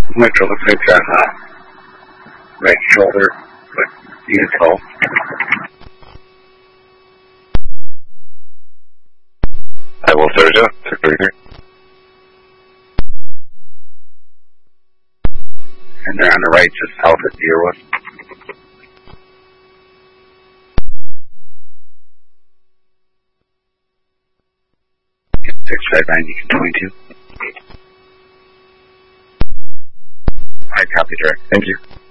Metro looks like right shoulder, but unit call. I will Thursday, 633. And they're on the right, just south of Deerwood. 659, 22. I copy, direct. Thank you.